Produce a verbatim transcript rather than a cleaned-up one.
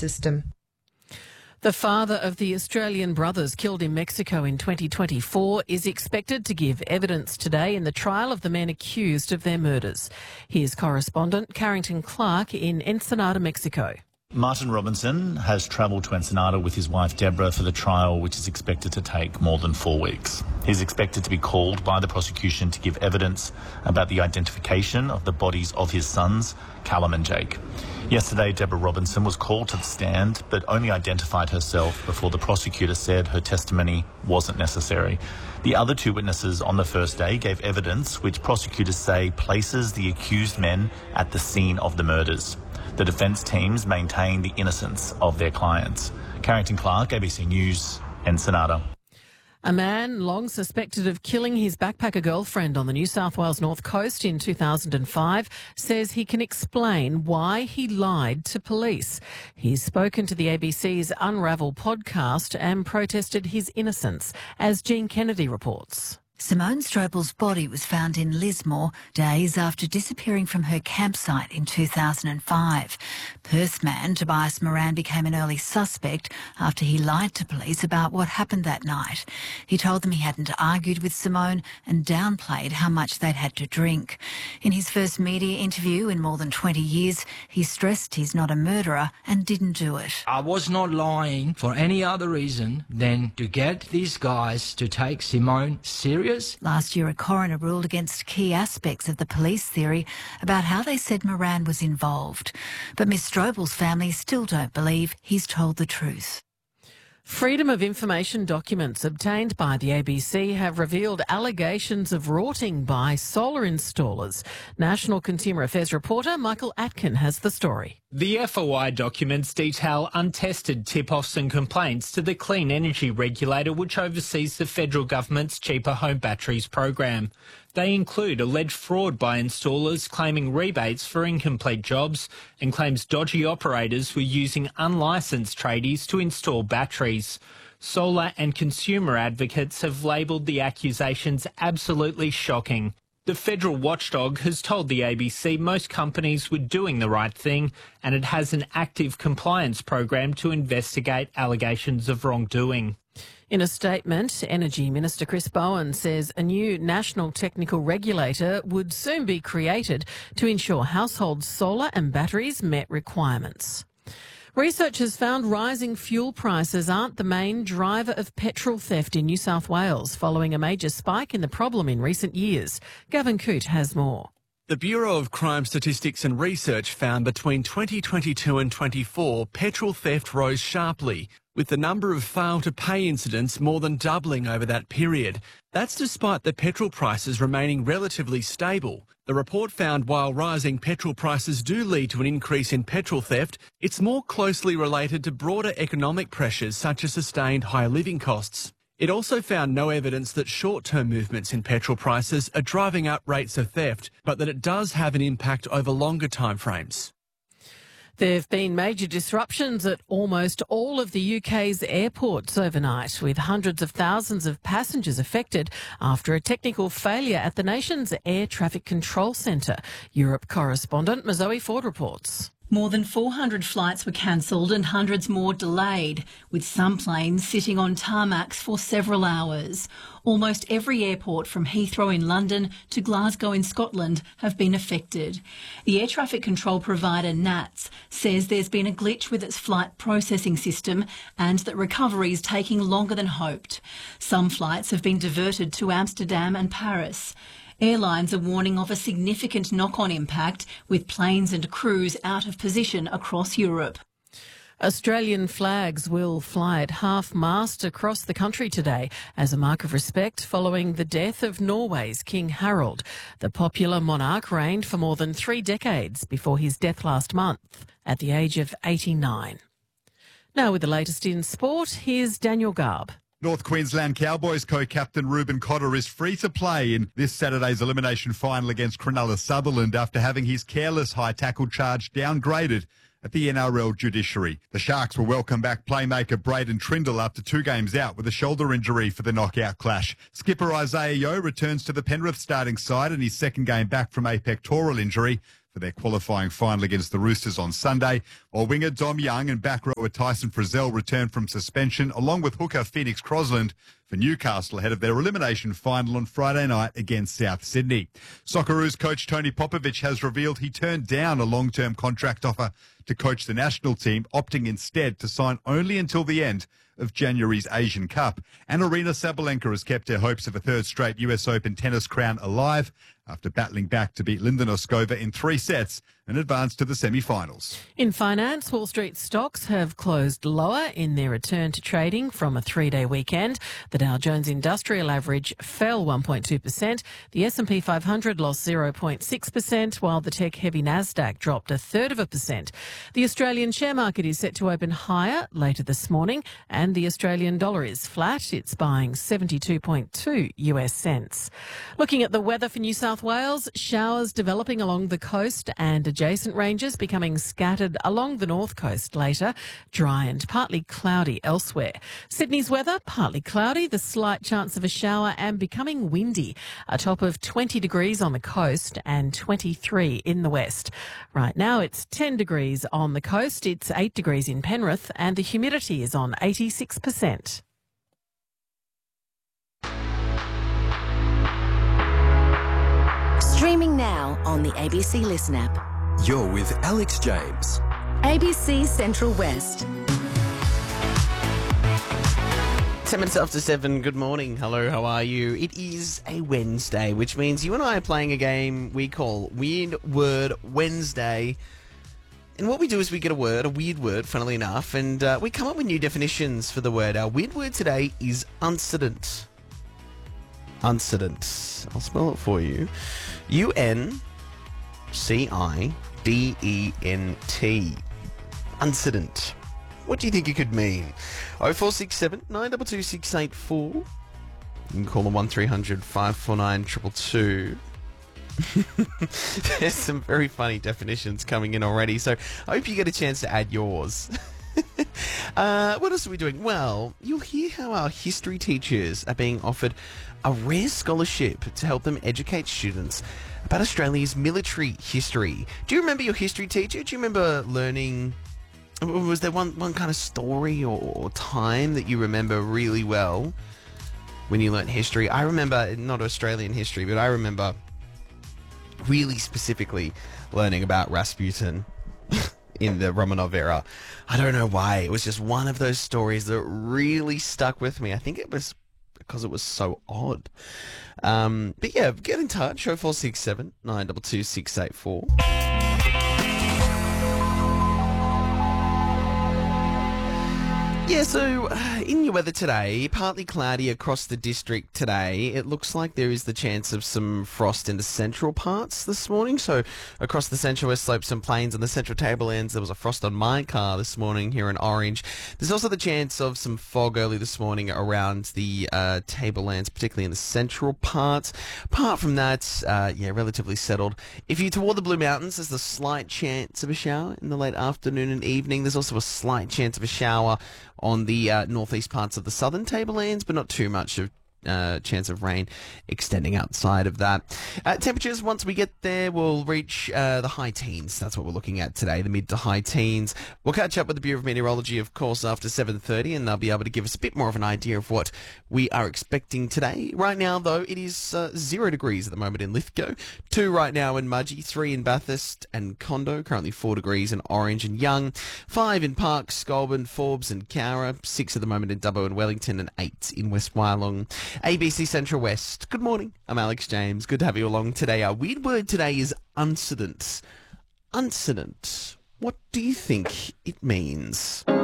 system. The father of the Australian brothers killed in Mexico in twenty twenty-four is expected to give evidence today in the trial of the men accused of their murders. Here's correspondent Carrington Clark in Ensenada, Mexico. Martin Robinson has travelled to Ensenada with his wife Deborah for the trial, which is expected to take more than four weeks. He's expected to be called by the prosecution to give evidence about the identification of the bodies of his sons, Callum and Jake. Yesterday, Deborah Robinson was called to the stand, but only identified herself before the prosecutor said her testimony wasn't necessary. The other two witnesses on the first day gave evidence which prosecutors say places the accused men at the scene of the murders. The defence teams maintain the innocence of their clients. Carrington Clark, A B C News, Ensenada. A man long suspected of killing his backpacker girlfriend on the New South Wales North Coast in two thousand five says he can explain why he lied to police. He's spoken to the A B C's Unravel podcast and protested his innocence, as Jean Kennedy reports. Simone Strobel's body was found in Lismore days after disappearing from her campsite in two thousand five. Perth man Tobias Moran became an early suspect after he lied to police about what happened that night. He told them he hadn't argued with Simone and downplayed how much they'd had to drink. In his first media interview in more than twenty years, he stressed he's not a murderer and didn't do it. I was not lying for any other reason than to get these guys to take Simone serious. Last year, a coroner ruled against key aspects of the police theory about how they said Moran was involved. But Miss Strobel's family still don't believe he's told the truth. Freedom of Information documents obtained by the A B C have revealed allegations of rorting by solar installers. National Consumer Affairs reporter Michael Atkin has the story. The F O I documents detail untested tip-offs and complaints to the Clean Energy Regulator, which oversees the federal government's Cheaper Home Batteries program. They include alleged fraud by installers claiming rebates for incomplete jobs and claims dodgy operators were using unlicensed tradies to install batteries. Solar and consumer advocates have labelled the accusations absolutely shocking. The federal watchdog has told the A B C most companies were doing the right thing and it has an active compliance program to investigate allegations of wrongdoing. In a statement, Energy Minister Chris Bowen says a new national technical regulator would soon be created to ensure household solar and batteries met requirements. Researchers found rising fuel prices aren't the main driver of petrol theft in New South Wales, following a major spike in the problem in recent years. Gavin Coote has more. The Bureau of Crime Statistics and Research found between twenty twenty-two and twenty-four, petrol theft rose sharply, with the number of fail-to-pay incidents more than doubling over that period. That's despite the petrol prices remaining relatively stable. The report found while rising petrol prices do lead to an increase in petrol theft, it's more closely related to broader economic pressures such as sustained higher living costs. It also found no evidence that short-term movements in petrol prices are driving up rates of theft, but that it does have an impact over longer timeframes. There have been major disruptions at almost all of the U K's airports overnight, with hundreds of thousands of passengers affected after a technical failure at the nation's air traffic control centre. Europe correspondent Mazoe Ford reports. More than four hundred flights were cancelled and hundreds more delayed, with some planes sitting on tarmacs for several hours. Almost every airport from Heathrow in London to Glasgow in Scotland have been affected. The air traffic control provider N A T S says there's been a glitch with its flight processing system and that recovery is taking longer than hoped. Some flights have been diverted to Amsterdam and Paris. Airlines are warning of a significant knock-on impact, with planes and crews out of position across Europe. Australian flags will fly at half-mast across the country today as a mark of respect following the death of Norway's King Harald. The popular monarch reigned for more than three decades before his death last month at the age of eighty-nine. Now with the latest in sport, here's Daniel Garb. North Queensland Cowboys co-captain Ruben Cotter is free to play in this Saturday's elimination final against Cronulla Sutherland after having his careless high tackle charge downgraded at the N R L judiciary. The Sharks will welcome back playmaker Braden Trindle after two games out with a shoulder injury for the knockout clash. Skipper Isaiah Yeo returns to the Penrith starting side in his second game back from a pectoral injury. for their qualifying final against the Roosters on Sunday, while winger Dom Young and back rower Tyson Frizzell returned from suspension, along with hooker Phoenix Crosland for Newcastle ahead of their elimination final on Friday night against South Sydney. Socceroos coach Tony Popovic has revealed he turned down a long-term contract offer to coach the national team, opting instead to sign only until the end of January's Asian Cup. And Aryna Sabalenka has kept her hopes of a third straight U S Open tennis crown alive after battling back to beat Linda Noskova in three sets and advance to the semi-finals. In finance, Wall Street stocks have closed lower in their return to trading from a three-day weekend. The Dow Jones Industrial Average fell one point two percent. The S and P five hundred lost zero point six percent, while the tech-heavy Nasdaq dropped a third of a percent. The Australian share market is set to open higher later this morning, and the Australian dollar is flat. It's buying seventy-two point two U S cents. Looking at the weather for New South Wales, showers developing along the coast and adjacent ranges, becoming scattered along the north coast later, dry and partly cloudy elsewhere. Sydney's weather, partly cloudy, the slight chance of a shower and becoming windy, a top of twenty degrees on the coast and twenty-three in the west. Right now it's ten degrees on the coast, it's eight degrees in Penrith, and the humidity is on eighty-six percent. Streaming now on the A B C Listen app. You're with Alex James. A B C Central West. Ten minutes after seven, good morning. Hello, how are you? It is a Wednesday, which means you and I are playing a game we call Weird Word Wednesday. And what we do is we get a word, a weird word, funnily enough, and uh, we come up with new definitions for the word. Our weird word today is uncident. Uncident. I'll spell it for you. U N C I D E N T. Uncident. What do you think it could mean? oh four six seven, nine two two, six eight four. You can call them one three hundred, five four nine, two two two. There's some very funny definitions coming in already, so I hope you get a chance to add yours. uh, what else are we doing? Well, you'll hear how our history teachers are being offered a rare scholarship to help them educate students about Australia's military history. Do you remember your history teacher? Do you remember learning... Was there one, one kind of story or, or time that you remember really well when you learnt history? I remember, not Australian history, but I remember really specifically learning about Rasputin in the Romanov era. I don't know why. It was just one of those stories that really stuck with me. I think it was because it was so odd. Um, but yeah, get in touch. oh four six seven, nine two two, six eight four. Yeah, so uh, in your weather today, partly cloudy across the district today. It looks like there is the chance of some frost in the central parts this morning. So across the central west slopes and plains and the central tablelands, there was a frost on my car this morning here in Orange. There's also the chance of some fog early this morning around the uh, tablelands, particularly in the central parts. Apart from that, uh, yeah, relatively settled. If you're toward the Blue Mountains, there's a slight chance of a shower in the late afternoon and evening. There's also a slight chance of a shower on the uh, northeast parts of the southern tablelands, but not too much of uh, chance of rain extending outside of that. Uh, temperatures, once we get there, will reach uh, the high teens. That's what we're looking at today, the mid to high teens. We'll catch up with the Bureau of Meteorology, of course, after seven thirty, and they'll be able to give us a bit more of an idea of what we are expecting today. Right now, though, it is uh, zero degrees at the moment in Lithgow, two right now in Mudgee, three in Bathurst and Condo, currently four degrees in Orange and Young, five in Parkes, Goulburn, Forbes and Cowra, six at the moment in Dubbo and Wellington, and eight in West Wyalong. A B C Central West. Good morning. I'm Alex James. Good to have you along today. Our weird word today is uncident. Uncident. What do you think it means?